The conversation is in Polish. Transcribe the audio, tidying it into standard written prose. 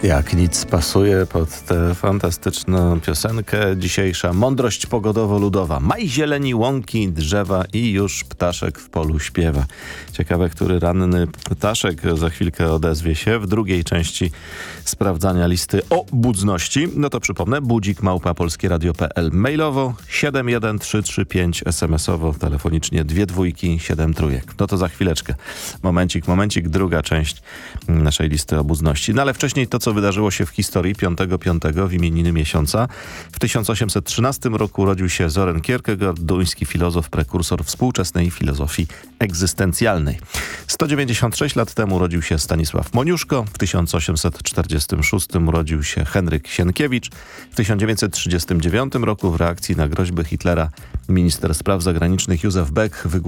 Jak nic pasuje pod tę fantastyczną piosenkę. Dzisiejsza mądrość pogodowo-ludowa. Maj, zieleni, łąki, drzewa i już ptaszek w polu śpiewa. Ciekawe, który ranny ptaszek za chwilkę odezwie się w drugiej części sprawdzania listy obudności. No to przypomnę, budzik@polskieradio.pl, mailowo 71335, SMS-owo, telefonicznie 2 dwójki 7 trójek. No to za chwileczkę. Momencik, druga część naszej listy obudności. No ale wcześniej to, co wydarzyło się w historii 5.5. w imieniny miesiąca. W 1813 roku urodził się Søren Kierkegaard, duński filozof, prekursor współczesnej filozofii egzystencjalnej. 196 lat temu urodził się Stanisław Moniuszko. W 1846 urodził się Henryk Sienkiewicz. W 1939 roku w reakcji na groźby Hitlera minister spraw zagranicznych Józef Beck wygłosił